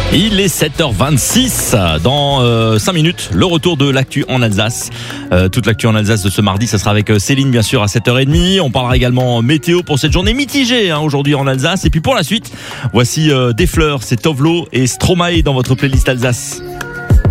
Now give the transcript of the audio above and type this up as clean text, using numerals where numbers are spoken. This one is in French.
Il est 7h26. Dans 5 minutes, le retour de l'actu en Alsace. Toute l'actu en Alsace de ce mardi, ça sera avec Céline, bien sûr, à 7h30. On parlera également météo pour cette journée mitigée aujourd'hui en Alsace. Et puis pour la suite, voici des fleurs, c'est Tovlo et Stromae dans votre playlist Alsace.